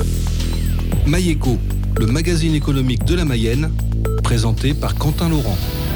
Maïeco, le magazine économique de la Mayenne, présenté par Quentin Laurent.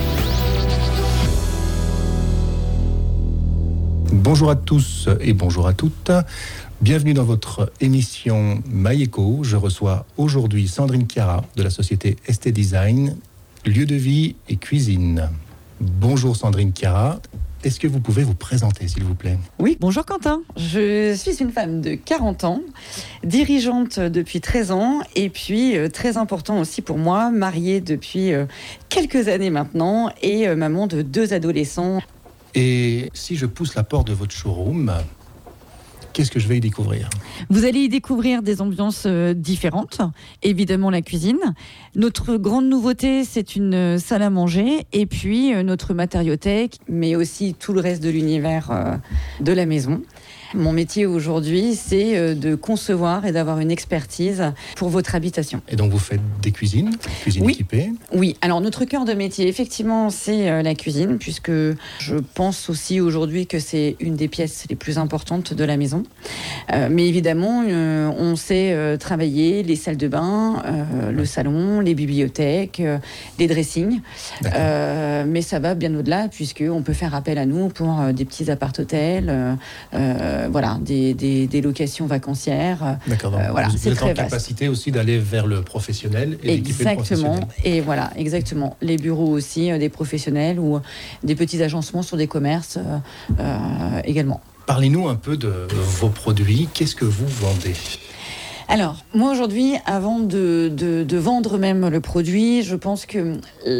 Bonjour à tous et bonjour à toutes. Bienvenue dans votre émission Maïeco. Je reçois aujourd'hui Sandrine Chiara de la société ST Design, lieu de vie et cuisine. Bonjour Sandrine Chiara. Est-ce que vous pouvez vous présenter, s'il vous plaît ? Oui, bonjour Quentin. Je suis une femme de 40 ans, dirigeante depuis 13 ans et puis très important aussi pour moi, mariée depuis quelques années maintenant et maman de 2 adolescents. Et si je pousse la porte de votre showroom, qu'est-ce que je vais y découvrir ? Vous allez y découvrir des ambiances différentes, évidemment la cuisine. Notre grande nouveauté, c'est une salle à manger et puis notre matériothèque, mais aussi tout le reste de l'univers de la maison. Mon métier aujourd'hui, c'est de concevoir et d'avoir une expertise pour votre habitation. Et donc vous faites des cuisines Oui. équipées ? Oui, alors notre cœur de métier, effectivement, c'est la cuisine, puisque je pense aussi aujourd'hui que c'est une des pièces les plus importantes de la maison. Mais évidemment, on sait travailler les salles de bain, le salon, les bibliothèques, les dressings. Mais ça va bien au-delà, puisqu'on peut faire appel à nous pour des petits appart-hôtels, voilà, des locations vacancières. D'accord, donc voilà, vous c'est êtes très en vaste. capacité aussi d'aller vers le professionnel et d'équiper le Exactement, professionnel. et voilà, exactement. Les bureaux aussi, des professionnels ou des petits agencements sur des commerces également. Parlez-nous un peu de vos produits. Qu'est-ce que vous vendez ? Alors, moi aujourd'hui, avant de vendre même le produit, je pense que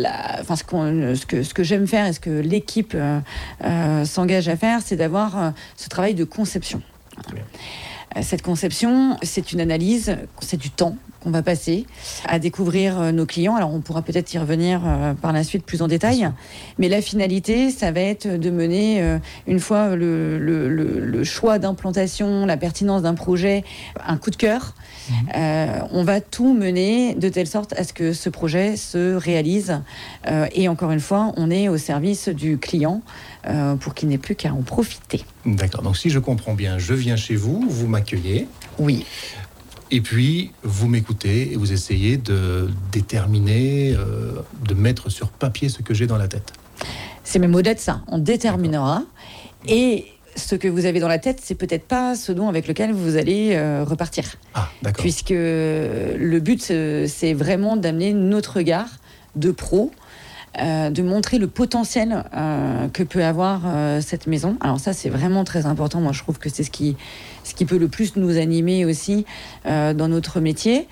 ce que j'aime faire et ce que l'équipe s'engage à faire, c'est d'avoir ce travail de conception. Très bien. Cette conception, c'est une analyse, c'est du temps qu'on va passer à découvrir nos clients. Alors, on pourra peut-être y revenir par la suite plus en détail. Mais la finalité, ça va être de mener, une fois le choix d'implantation, la pertinence d'un projet, un coup de cœur. On va tout mener de telle sorte à ce que ce projet se réalise. Et encore une fois, on est au service du client pour qu'il n'ait plus qu'à en profiter. D'accord, donc si je comprends bien, je viens chez vous, vous m'accueillez. Oui. Et puis, vous m'écoutez et vous essayez de déterminer, de mettre sur papier ce que j'ai dans la tête. C'est même au-delà de ça. On déterminera. Et ce que vous avez dans la tête, c'est peut-être pas ce dont avec lequel vous allez repartir. Ah, d'accord. Puisque le but, c'est vraiment d'amener notre regard de pro, de montrer le potentiel que peut avoir cette maison. Alors ça, c'est vraiment très important. Moi, je trouve que c'est ce qui peut le plus nous animer aussi dans notre métier.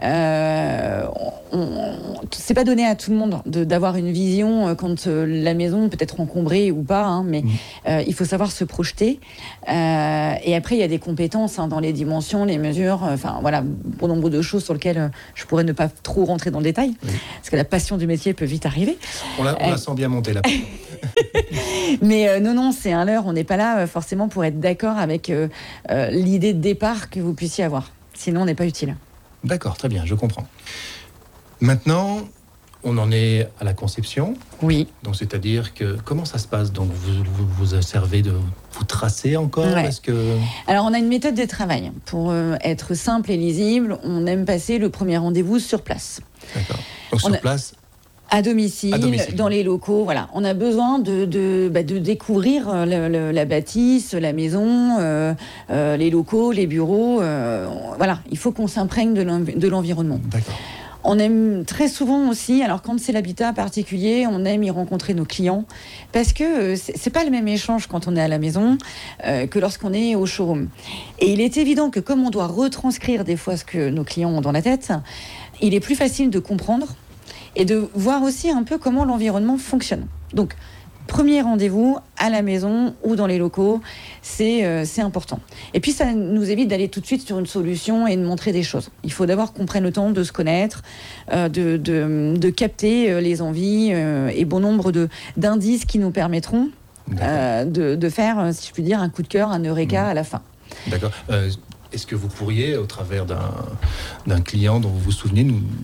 C'est pas donné à tout le monde d'avoir une vision quand la maison peut être encombrée ou pas, hein, mais il faut savoir se projeter. Et après, il y a des compétences dans les dimensions, les mesures, enfin voilà, bon nombre de choses sur lesquelles je pourrais ne pas trop rentrer dans le détail, parce que la passion du métier peut vite arriver. On la sent bien monter là. Mais non, c'est un leurre. On n'est pas là forcément pour être d'accord avec l'idée de départ que vous puissiez avoir. Sinon, on n'est pas utile. D'accord, très bien, je comprends. Maintenant, on en est à la conception. Oui. Donc, c'est-à-dire que comment ça se passe ? Donc, vous servez de vous tracer encore ? Ouais. Est-ce que... Alors, on a une méthode de travail. Pour être simple et lisible, on aime passer le premier rendez-vous sur place. D'accord. Donc, sur place... À domicile, dans les locaux, voilà. On a besoin de découvrir la bâtisse, la maison, les locaux, les bureaux. Voilà, il faut qu'on s'imprègne de l'environnement. D'accord. On aime très souvent aussi, alors quand c'est l'habitat particulier, on aime y rencontrer nos clients parce que c'est pas le même échange quand on est à la maison que lorsqu'on est au showroom. Et il est évident que comme on doit retranscrire des fois ce que nos clients ont dans la tête, il est plus facile de comprendre et de voir aussi un peu comment l'environnement fonctionne. Donc, premier rendez-vous à la maison ou dans les locaux, c'est important. Et puis, ça nous évite d'aller tout de suite sur une solution et de montrer des choses. Il faut d'abord qu'on prenne le temps de se connaître, de capter les envies et bon nombre d'indices qui nous permettront de faire, si je puis dire, un coup de cœur, un eureka à la fin. D'accord. Est-ce que vous pourriez, au travers d'un client dont vous vous souvenez, nous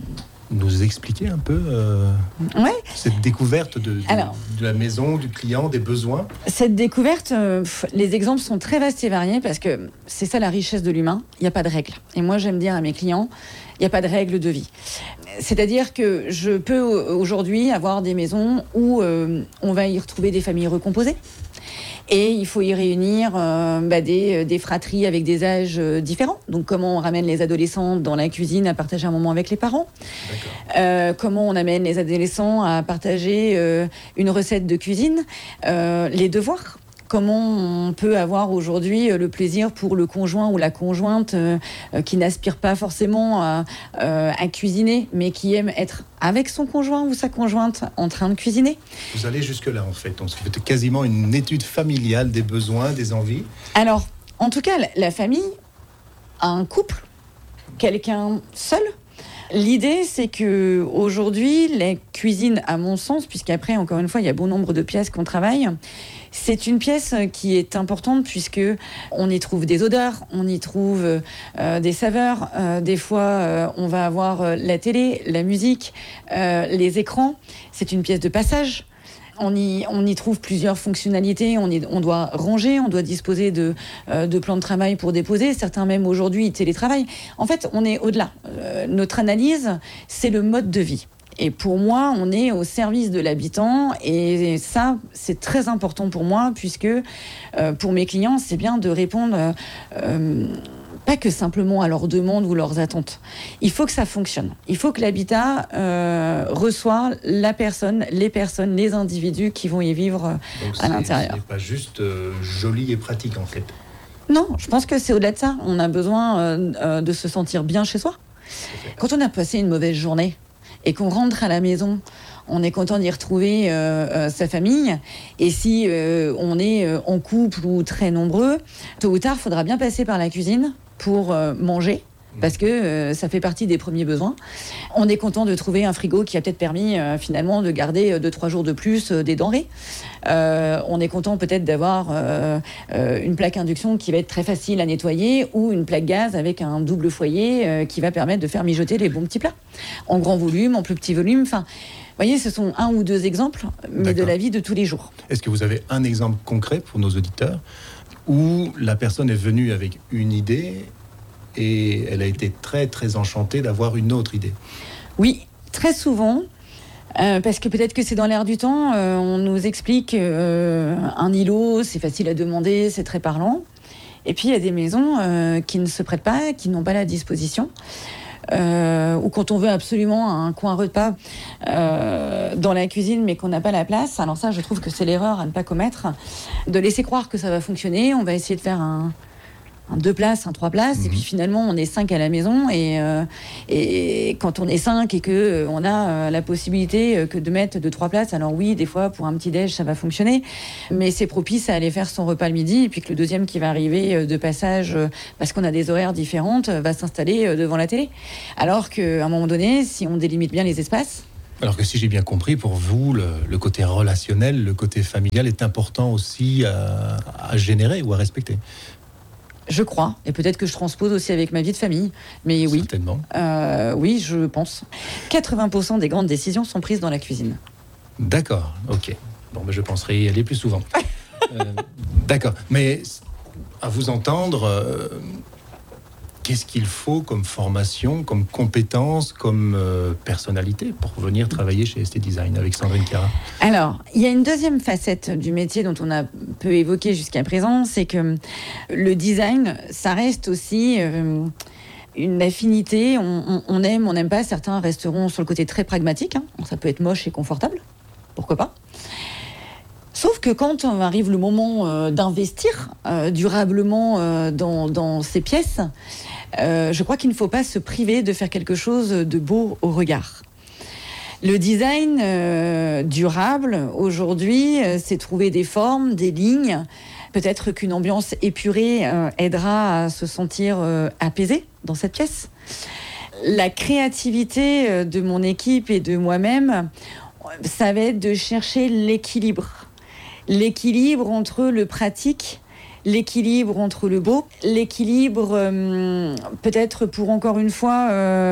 nous expliquer un peu cette découverte de la maison, du client, des besoins? Cette découverte, les exemples sont très vastes et variés parce que c'est ça la richesse de l'humain. Il n'y a pas de règles. Et moi, j'aime dire à mes clients, il n'y a pas de règles de vie. C'est-à-dire que je peux aujourd'hui avoir des maisons où on va y retrouver des familles recomposées. Et il faut y réunir des fratries avec des âges différents. Donc, comment on ramène les adolescents dans la cuisine à partager un moment avec les parents. Comment on amène les adolescents à partager une recette de cuisine. Les devoirs. Comment on peut avoir aujourd'hui le plaisir pour le conjoint ou la conjointe qui n'aspire pas forcément à cuisiner, mais qui aime être avec son conjoint ou sa conjointe en train de cuisiner. Vous allez jusque-là, en fait. Donc, c'est quasiment une étude familiale des besoins, des envies. Alors, en tout cas, la famille a un couple, quelqu'un seul. L'idée, c'est que aujourd'hui, la cuisine, à mon sens, puisqu'après, encore une fois, il y a bon nombre de pièces qu'on travaille, c'est une pièce qui est importante puisque on y trouve des odeurs, on y trouve des saveurs. Des fois, on va avoir la télé, la musique, les écrans. C'est une pièce de passage. On y trouve plusieurs fonctionnalités. On doit ranger, on doit disposer de plans de travail pour déposer. Certains même aujourd'hui télétravaillent. En fait, on est au-delà. Notre analyse, c'est le mode de vie. Et pour moi, on est au service de l'habitant. Et ça, c'est très important pour moi, puisque pour mes clients, c'est bien de répondre pas que simplement à leurs demandes ou leurs attentes. Il faut que ça fonctionne. Il faut que l'habitat reçoive les personnes, les individus qui vont y vivre à l'intérieur. C'est pas juste joli et pratique, en fait. Non, je pense que c'est au-delà de ça. On a besoin de se sentir bien chez soi. Quand on a passé une mauvaise journée, et qu'on rentre à la maison, on est content d'y retrouver sa famille. Et si on est en couple ou très nombreux, tôt ou tard, il faudra bien passer par la cuisine pour manger, parce que ça fait partie des premiers besoins. On est content de trouver un frigo qui a peut-être permis finalement de garder 2-3 jours de plus des denrées. On est content peut-être d'avoir une plaque induction qui va être très facile à nettoyer, ou une plaque gaz avec un double foyer qui va permettre de faire mijoter les bons petits plats. En grand volume, en plus petit volume, enfin... Vous voyez, ce sont 1 ou 2 exemples, mais de la vie de tous les jours. Est-ce que vous avez un exemple concret pour nos auditeurs où la personne est venue avec une idée et elle a été très, très enchantée d'avoir une autre idée? Oui, très souvent, parce que peut-être que c'est dans l'air du temps. On nous explique un îlot, c'est facile à demander, c'est très parlant. Et puis, il y a des maisons qui ne se prêtent pas, qui n'ont pas la disposition. Ou quand on veut absolument un coin repas dans la cuisine mais qu'on n'a pas la place. Alors ça, je trouve que c'est l'erreur à ne pas commettre, de laisser croire que ça va fonctionner. On va essayer de faire un 2 places, un 3 places, et puis finalement on est 5 à la maison, et quand on est 5 et que on a la possibilité que de mettre 2-3 places, alors oui, des fois pour un petit déj ça va fonctionner, mais c'est propice à aller faire son repas le midi, et puis que le deuxième qui va arriver de passage parce qu'on a des horaires différentes va s'installer devant la télé, alors qu'à un moment donné, si on délimite bien les espaces. Alors que si j'ai bien compris, pour vous, le côté relationnel, le côté familial est important aussi à générer ou à respecter. Je crois, et peut-être que je transpose aussi avec ma vie de famille, mais oui. Certainement. Oui, je pense. 80% des grandes décisions sont prises dans la cuisine. D'accord, ok. Bon, ben je penserai y aller plus souvent. D'accord, mais à vous entendre, qu'est-ce qu'il faut comme formation, comme compétence, comme personnalité pour venir travailler chez ST Design avec Sandrine Chiara? Alors, il y a une deuxième facette du métier dont on a peu évoqué jusqu'à présent, c'est que le design, ça reste aussi une affinité. On aime, on n'aime pas. Certains resteront sur le côté très pragmatique. Ça peut être moche et confortable. Pourquoi pas ? Sauf que quand arrive le moment d'investir durablement dans ces pièces, je crois qu'il ne faut pas se priver de faire quelque chose de beau au regard. Le design durable, aujourd'hui, c'est trouver des formes, des lignes. Peut-être qu'une ambiance épurée aidera à se sentir apaisé dans cette pièce. La créativité de mon équipe et de moi-même, ça va être de chercher l'équilibre. L'équilibre entre le pratique, l'équilibre entre le beau, l'équilibre peut-être pour encore une fois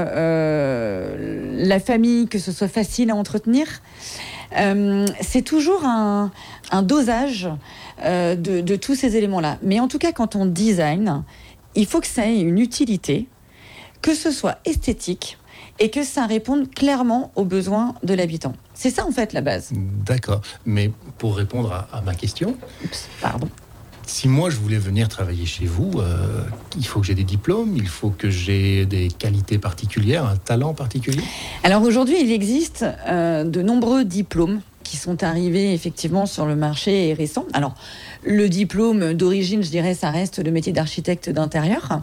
la famille, que ce soit facile à entretenir. C'est toujours un dosage de tous ces éléments-là. Mais en tout cas, quand on design, il faut que ça ait une utilité, que ce soit esthétique et que ça réponde clairement aux besoins de l'habitant. C'est ça en fait la base. D'accord. Mais pour répondre à ma question... Pardon. Si moi je voulais venir travailler chez vous, il faut que j'ai des diplômes, il faut que j'ai des qualités particulières, un talent particulier. Alors aujourd'hui, il existe de nombreux diplômes qui sont arrivés effectivement sur le marché récent. Alors le diplôme d'origine, je dirais, ça reste le métier d'architecte d'intérieur.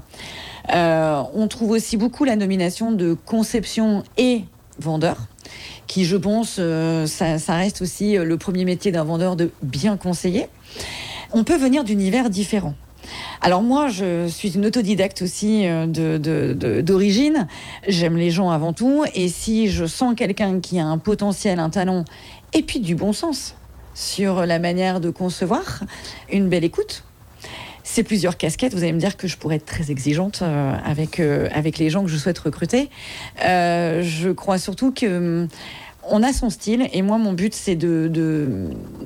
On trouve aussi beaucoup la nomination de conception et vendeur, qui je pense, ça reste aussi le premier métier d'un vendeur de bien conseiller. On peut venir d'univers différents. Alors moi, je suis une autodidacte aussi d'origine. J'aime les gens avant tout. Et si je sens quelqu'un qui a un potentiel, un talent, et puis du bon sens sur la manière de concevoir, une belle écoute. C'est plusieurs casquettes. Vous allez me dire que je pourrais être très exigeante avec les gens que je souhaite recruter. Je crois surtout qu'on a son style. Et moi, mon but, c'est de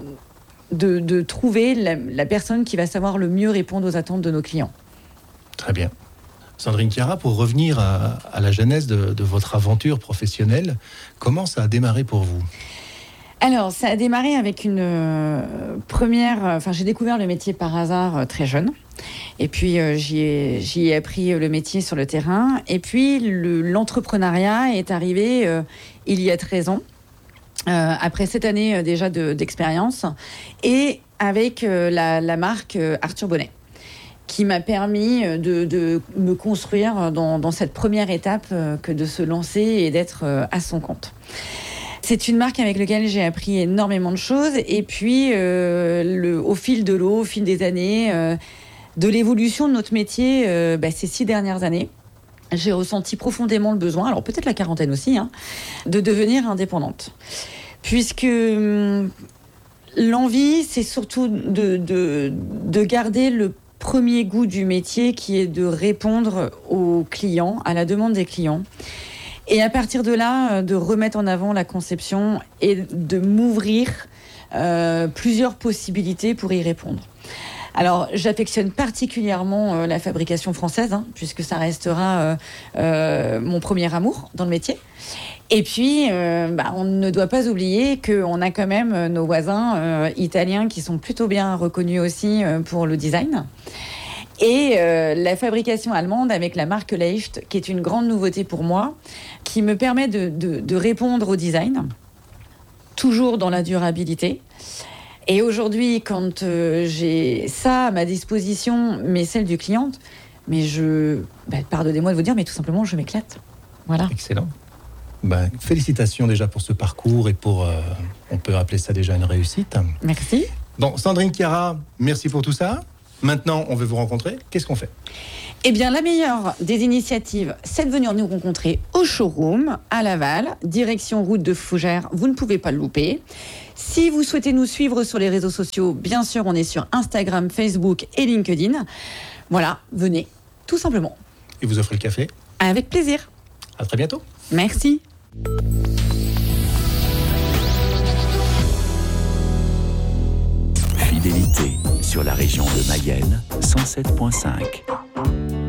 trouver la personne qui va savoir le mieux répondre aux attentes de nos clients. Très bien. Sandrine Chiara, pour revenir à la genèse de votre aventure professionnelle, comment ça a démarré pour vous ? Alors, ça a démarré avec une première... j'ai découvert le métier par hasard très jeune. Et puis, j'y ai appris le métier sur le terrain. Et puis, l'entrepreneuriat est arrivé il y a 13 ans. Après 7 années déjà d'expérience, et avec la marque Arthur Bonnet, qui m'a permis de me construire dans cette première étape que de se lancer et d'être à son compte. C'est une marque avec laquelle j'ai appris énormément de choses, et puis au fil de l'eau, au fil des années, de l'évolution de notre métier ces 6 dernières années, j'ai ressenti profondément le besoin, alors peut-être la quarantaine aussi, de devenir indépendante. Puisque l'envie, c'est surtout de garder le premier goût du métier, qui est de répondre aux clients, à la demande des clients. Et à partir de là, de remettre en avant la conception et de m'ouvrir plusieurs possibilités pour y répondre. Alors, j'affectionne particulièrement la fabrication française, puisque ça restera mon premier amour dans le métier. Et puis, on ne doit pas oublier qu'on a quand même nos voisins italiens qui sont plutôt bien reconnus aussi pour le design. Et la fabrication allemande avec la marque Leicht, qui est une grande nouveauté pour moi, qui me permet de répondre au design, toujours dans la durabilité. Et aujourd'hui, quand j'ai ça à ma disposition, mais celle du client, mais pardonnez-moi de vous dire, mais tout simplement, je m'éclate. Voilà. Excellent. Félicitations déjà pour ce parcours et pour, on peut appeler ça déjà une réussite. Merci. Bon, Sandrine Chiara, merci pour tout ça. Maintenant, on veut vous rencontrer. Qu'est-ce qu'on fait ? Eh bien, la meilleure des initiatives, c'est de venir nous rencontrer au showroom à Laval, direction route de Fougères. Vous ne pouvez pas le louper. Si vous souhaitez nous suivre sur les réseaux sociaux, bien sûr, on est sur Instagram, Facebook et LinkedIn. Voilà, venez, tout simplement. Et vous offrez le café ? Avec plaisir. À très bientôt. Merci. Fidélité sur la région de Mayenne, 107.5.